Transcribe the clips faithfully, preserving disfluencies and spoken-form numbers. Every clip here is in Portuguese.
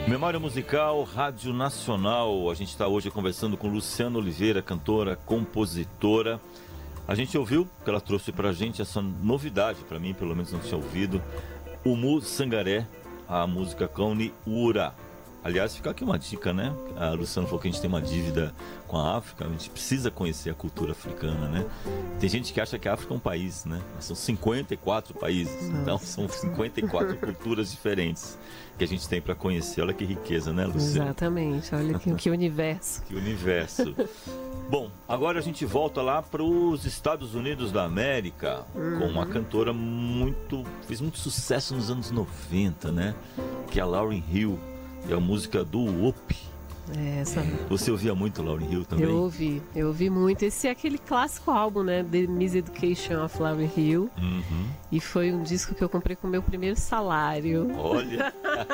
Memória Musical, Rádio Nacional. A gente está hoje conversando com Luciana Oliveira, cantora, compositora. A gente ouviu que ela trouxe pra gente essa novidade, pra mim pelo menos não tinha ouvido, o Mu Sangaré, a música Kauni Ura. Aliás, fica aqui uma dica, né? A Luciana falou que a gente tem uma dívida com a África, a gente precisa conhecer a cultura africana, né? Tem gente que acha que a África é um país, né? Mas são cinquenta e quatro países, então são cinquenta e quatro culturas diferentes que a gente tem para conhecer. Olha que riqueza, né, Luciana? Exatamente, olha que, que universo. Que universo. Bom, agora a gente volta lá para os Estados Unidos da América, uhum. com uma cantora muito... fez muito sucesso nos anos noventa, né? Que é a Lauryn Hill. É a música do Whoop. É, essa... Você ouvia muito Lauryn Hill também? Eu ouvi, eu ouvi muito. Esse é aquele clássico álbum, né? The Miseducation of Lauryn Hill. Uhum. E foi um disco que eu comprei com o meu primeiro salário. Olha!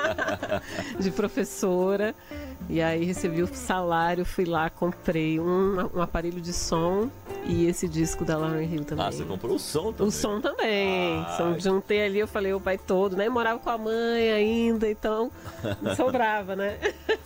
De professora. E aí recebi o salário, fui lá, comprei um, um aparelho de som e esse disco da Lauryn Hill também. Ah, você comprou o som também? O som também. Ah. Som, juntei ali, eu falei o pai todo, né? Morava com a mãe ainda, então não sobrava, né?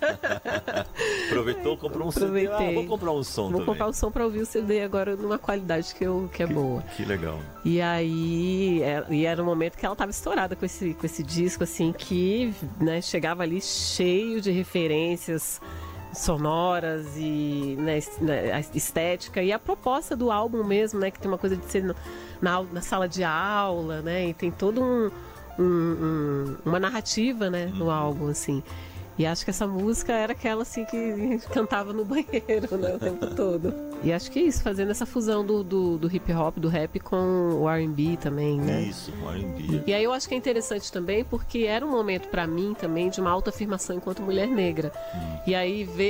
Aproveitou, comprou um Aproveitei. C D. Ah, vou comprar um som Vou também. Vou comprar um som pra ouvir o C D agora numa qualidade que, eu, que é que, boa. Que legal. E aí, é, e era um momento que ela tava estourada com esse, com esse disco, assim, que né, chegava ali cheio de referências sonoras e né, estética, e a proposta do álbum mesmo, né, que tem uma coisa de ser na, na sala de aula, né, e tem todo um, um, um uma narrativa, né, no álbum, assim. E acho que essa música era aquela assim que a gente cantava no banheiro, né, o tempo todo. E acho que é isso, fazendo essa fusão do, do, do hip hop, do rap com o R and B também, né? Isso, o R and B. E aí eu acho que é interessante também porque era um momento pra mim também de uma autoafirmação enquanto mulher negra. Hum. E aí ver